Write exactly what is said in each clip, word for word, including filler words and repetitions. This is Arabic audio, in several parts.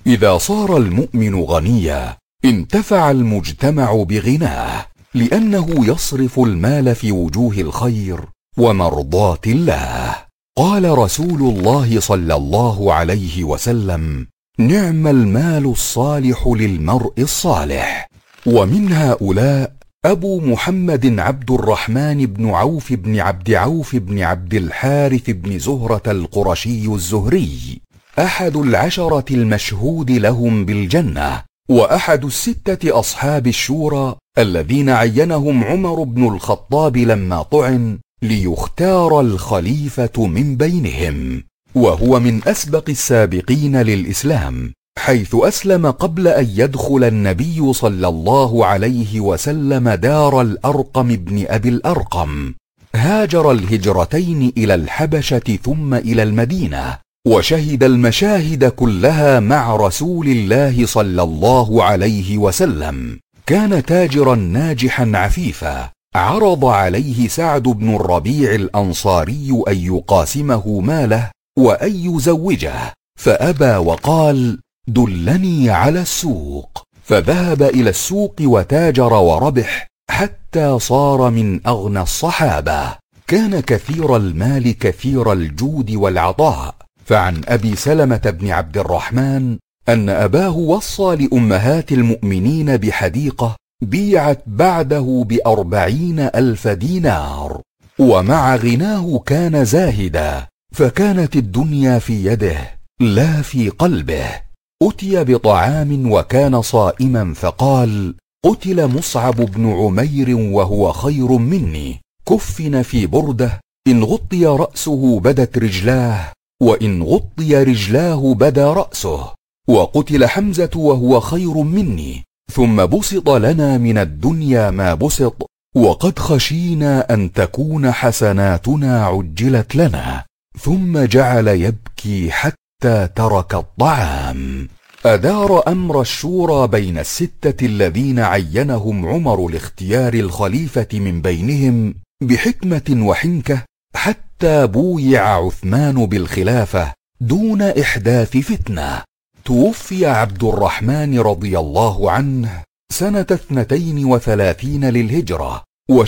إذا صار المؤمن غنيا انتفع المجتمع بغناه، لأنه يصرف المال في وجوه الخير ومرضاة الله. قال رسول الله صلى الله عليه وسلم: نعم المال الصالح للمرء الصالح. ومن هؤلاء أبو محمد عبد الرحمن بن عوف بن عبد عوف بن عبد الحارث بن زهرة القرشي الزهري، أحد العشرة المشهود لهم بالجنة، وأحد الستة أصحاب الشورى الذين عينهم عمر بن الخطاب لما طعن ليختار الخليفة من بينهم، وهو من أسبق السابقين للإسلام، حيث أسلم قبل أن يدخل النبي صلى الله عليه وسلم دار الأرقم بن أبي الأرقم. هاجر الهجرتين إلى الحبشة ثم إلى المدينة، وشهد المشاهد كلها مع رسول الله صلى الله عليه وسلم. كان تاجرا ناجحا عفيفا، عرض عليه سعد بن الربيع الأنصاري أن يقاسمه ماله وأن يزوجه، فأبى وقال: دلني على السوق. فذهب إلى السوق وتاجر وربح حتى صار من أغنى الصحابة. كان كثير المال كثير الجود والعطاء. فعن أبي سلمة بن عبد الرحمن أن أباه وصى لأمهات المؤمنين بحديقة بيعت بعده بأربعين ألف دينار، ومع غناه كان زاهدا، فكانت الدنيا في يده لا في قلبه. أتي بطعام وكان صائما فقال: قتل مصعب بن عمير وهو خير مني، كفن في برده، إن غطي رأسه بدت رجلاه، وإن غطي رجلاه بدا رأسه. وقتل حمزة وهو خير مني، ثم بسط لنا من الدنيا ما بسط، وقد خشينا أن تكون حسناتنا عجلت لنا. ثم جعل يبكي حتى ترك الطعام. أدار أمر الشورى بين الستة الذين عينهم عمر لاختيار الخليفة من بينهم بحكمة وحنكة، حتى بويع عثمان بالخلافة دون إحداث فتنة. توفي عبد الرحمن رضي الله عنه سنة اثنتين وثلاثين للهجرة،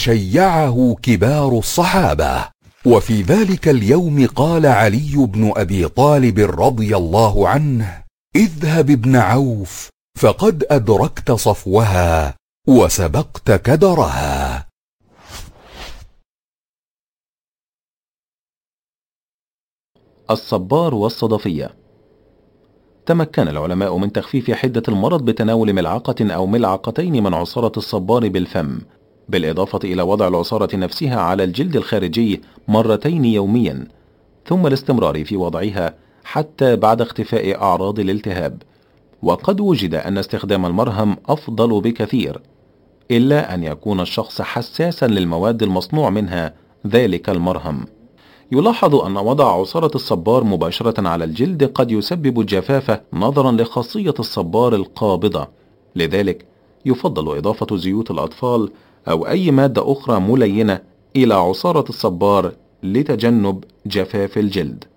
وشيعه كبار الصحابة. وفي ذلك اليوم قال علي بن أبي طالب رضي الله عنه: اذهب ابن عوف، فقد أدركت صفوها وسبقت كدرها. الصبار والصدفية. تمكن العلماء من تخفيف حدة المرض بتناول ملعقة أو ملعقتين من عصارة الصبار بالفم، بالإضافة إلى وضع العصارة نفسها على الجلد الخارجي مرتين يوميا، ثم الاستمرار في وضعها حتى بعد اختفاء أعراض الالتهاب. وقد وجد أن استخدام المرهم أفضل بكثير، إلا أن يكون الشخص حساسا للمواد المصنوع منها ذلك المرهم. يلاحظ أن وضع عصارة الصبار مباشرة على الجلد قد يسبب الجفاف نظرا لخاصية الصبار القابضة، لذلك يفضل إضافة زيوت الأطفال أو أي مادة أخرى ملينة إلى عصارة الصبار لتجنب جفاف الجلد.